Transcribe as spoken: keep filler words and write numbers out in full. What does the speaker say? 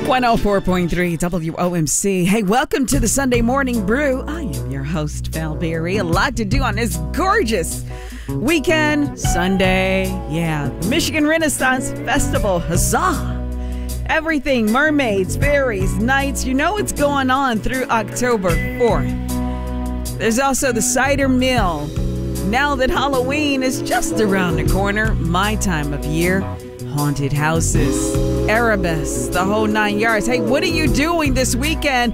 one oh four point three W O M C. Hey, welcome to the Sunday Morning Brew. I am your host, Val Berry. A lot to do on this gorgeous weekend, Sunday. Yeah, Michigan Renaissance Festival. Huzzah! Everything, mermaids, fairies, knights. You know what's going on through October fourth. There's also the cider mill. Now that Halloween is just around the corner, my time of year, haunted houses, Erebus, the whole nine yards. Hey, what are you doing this weekend?